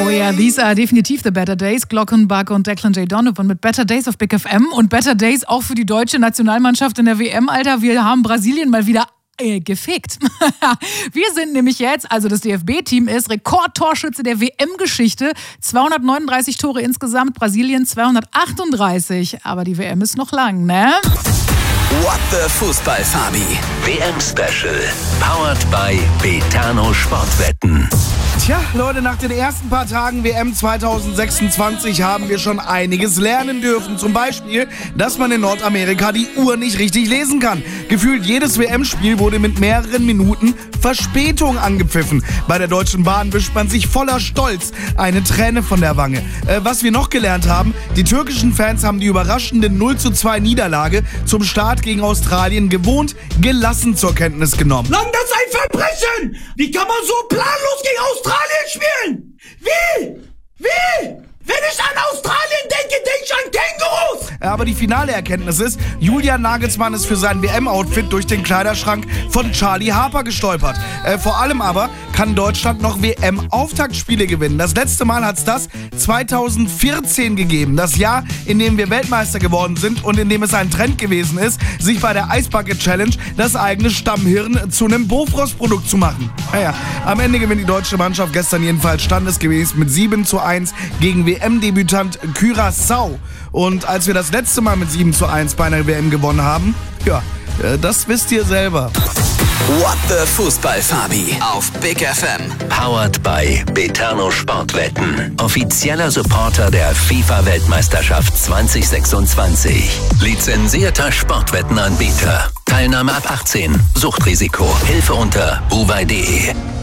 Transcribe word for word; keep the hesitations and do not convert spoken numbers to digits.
Oh ja, yeah, these are definitiv the better days. Glockenbach und Declan J. Donovan mit Better Days auf Big F M. Und Better Days auch für die deutsche Nationalmannschaft in der W M, Alter. Wir haben Brasilien mal wieder äh, gefickt. Wir sind nämlich jetzt, also das D F B-Team ist Rekordtorschütze der W M-Geschichte. zweihundertneununddreißig Tore insgesamt, Brasilien zweihundertachtunddreißig. Aber die W M ist noch lang, ne? What the Fußball, Fabi. W M-Special. Powered by Betano Sportwetten. Tja, Leute, nach den ersten paar Tagen W M zweitausendsechsundzwanzig haben wir schon einiges lernen dürfen. Zum Beispiel, dass man in Nordamerika die Uhr nicht richtig lesen kann. Gefühlt jedes W M-Spiel wurde mit mehreren Minuten Verspätung angepfiffen. Bei der Deutschen Bahn wischt man sich voller Stolz eine Träne von der Wange. Äh, was wir noch gelernt haben, die türkischen Fans haben die überraschende null zu zwei Niederlage zum Start gegen Australien gewohnt gelassen zur Kenntnis genommen. Land, das ist ein Verbrechen! Wie kann man so planlos gegen Australien spielen? Wie? Wie? Wenn ich an Australien denke, denke ich an Kängurus! Aber die finale Erkenntnis ist, Julian Nagelsmann ist für sein W M-Outfit durch den Kleiderschrank von Charlie Harper gestolpert. Äh, vor allem aber kann Deutschland noch W M-Auftaktspiele gewinnen. Das letzte Mal hat es das zweitausendvierzehn gegeben. Das Jahr, in dem wir Weltmeister geworden sind und in dem es ein Trend gewesen ist, sich bei der Ice Bucket Challenge das eigene Stammhirn zu einem Bofrost-Produkt zu machen. Naja, am Ende gewinnt die deutsche Mannschaft gestern jedenfalls standesgemäß mit sieben zu eins gegen W M-Debütant Curaçao. Und als wir das letzte Mal mit sieben zu eins bei einer W M gewonnen haben, ja, das wisst ihr selber. What the Fußball, Fabi. Auf Big F M. Powered by Betano Sportwetten. Offizieller Supporter der FIFA-Weltmeisterschaft zwanzig sechsundzwanzig. Lizenzierter Sportwettenanbieter. Teilnahme ab achtzehn. Suchtrisiko. Hilfe unter uwei punkt de.